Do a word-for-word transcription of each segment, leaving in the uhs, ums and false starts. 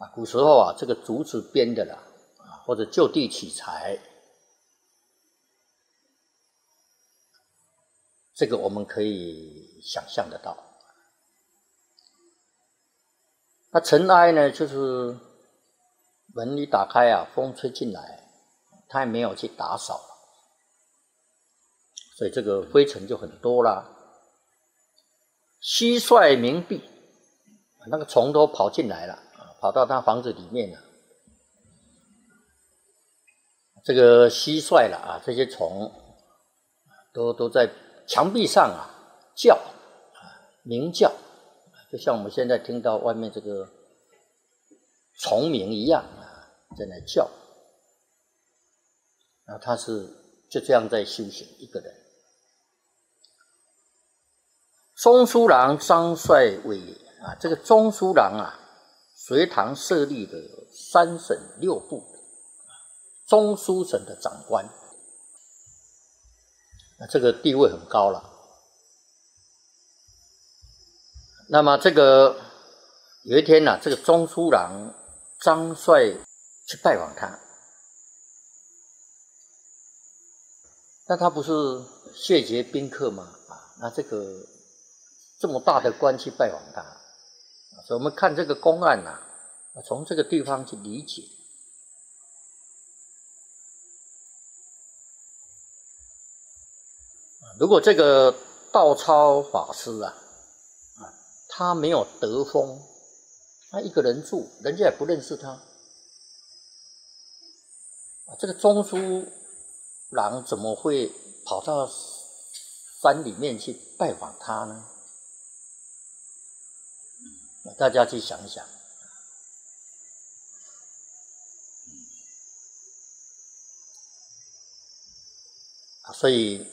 啊，古时候啊，这个竹子编的啦，啊，或者就地取材，这个我们可以想象得到。那尘埃呢，就是门一打开啊，风吹进来，它也没有去打扫，所以这个灰尘就很多啦。蟋蟀鸣壁，那个虫都跑进来了，跑到他房子里面了。这个蟋蟀了啊，这些虫都都在墙壁上啊叫，鸣叫，就像我们现在听到外面这个虫鸣一样啊，在那叫。然后他是就这样在修行一个人。中书郎张帅为也啊，这个中书郎啊，隋唐设立的三省六部中书省的长官，那这个地位很高了。那么这个有一天啊，这个中书郎张帅去拜访他，那他不是谢绝宾客吗？啊，那这个这么大的官去拜访他，所以我们看这个公案啊，从这个地方去理解。如果这个道超法师啊，啊，他没有得风，他一个人住，人家也不认识他，啊，这个中书郎怎么会跑到山里面去拜访他呢？大家去想想。所以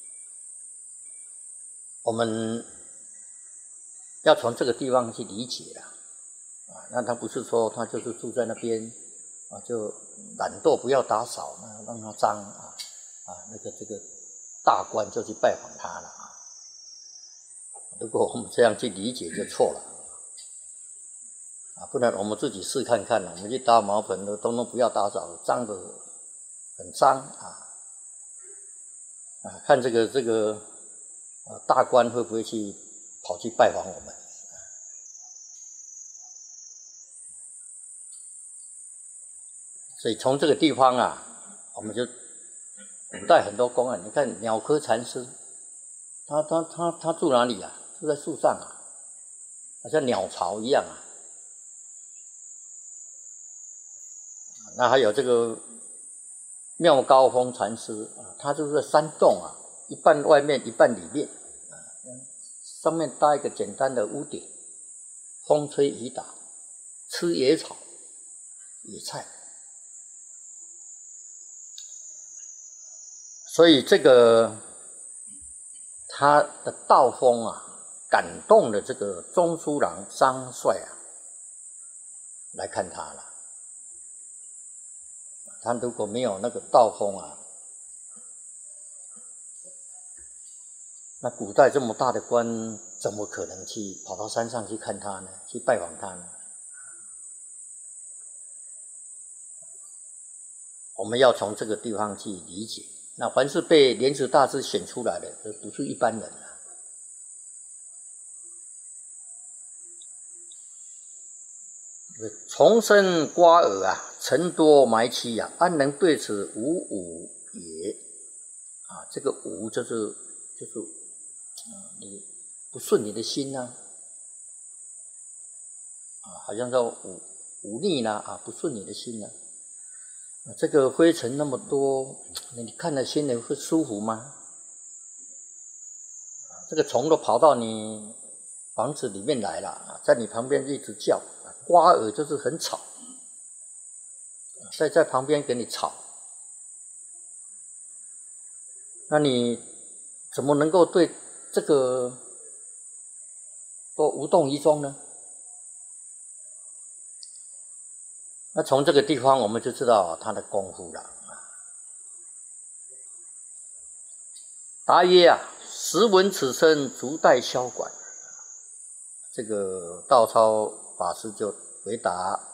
我们要从这个地方去理解了啊，那他不是说他就是住在那边啊，就懒惰不要打扫，让他脏啊啊，那个这个大官就去拜访他了啊。如果我们这样去理解就错了啊，不然我们自己试看看，我们去打茅棚的通通不要打扫，脏的很脏啊啊，看这个这个啊大官会不会去跑去拜访我们？所以从这个地方啊，我们就古代很多公案，你看鸟科禅师，他他他他住哪里啊？住在树上啊，好像鸟巢一样啊。那还有这个妙高峰禅师啊，他就是在山洞啊，一半外面一半里面啊，上面搭一个简单的屋顶，风吹雨打，吃野草、野菜。所以这个他的道风啊，感动了这个中书郎张帅啊，来看他了。他如果没有那个道风啊，那古代这么大的官，怎么可能去跑到山上去看他呢？去拜访他呢？我们要从这个地方去理解。那凡是被莲池大师选出来的，这不是一般人啊。虫声刮耳啊，尘多埋期啊，安能对此无吾也？啊，这个无就是就是，啊，你不顺你的心呐、啊，啊，好像叫忤忤逆啦啊，不顺你的心呐、啊，这个灰尘那么多，你看了心里会舒服吗？啊，这个虫都跑到你房子里面来了，啊，在你旁边一直叫。刮耳就是很吵，在在旁边给你吵，那你怎么能够对这个都无动于衷呢？那从这个地方我们就知道他的功夫了。答曰啊，时闻此声，足待萧管。这个道超法师就回答